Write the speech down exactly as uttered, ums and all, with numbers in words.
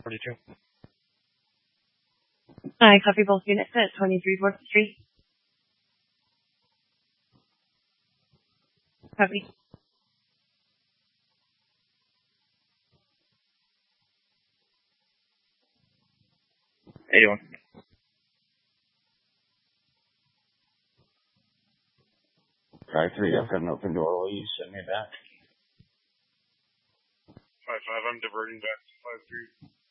forty-two. I copy both units at twenty-three forty-three. Copy. eighty-one. Drive three, I've got an open door. Will you send me back? five five, I'm diverting back to five three.